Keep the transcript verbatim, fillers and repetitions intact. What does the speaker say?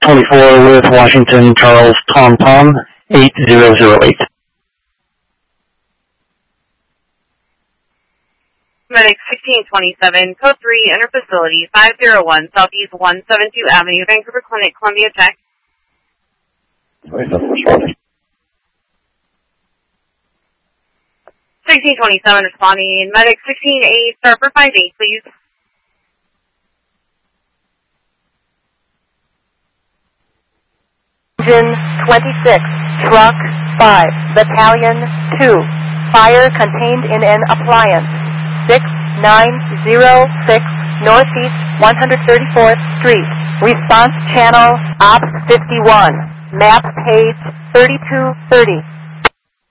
twenty-four with Washington Charles Tom Tom, eight zero zero eight. Medic sixteen twenty-seven, code three, enter facility, five oh one Southeast one seventy-two Avenue, Vancouver Clinic, Columbia, check. sixteen twenty-seven responding, medic sixteen eight, start for five eight, please. Engine twenty-six, truck five, battalion two, fire contained in an appliance, six nine zero six Northeast one hundred thirty-fourth Street, response channel ops fifty-one, map page thirty-two thirty.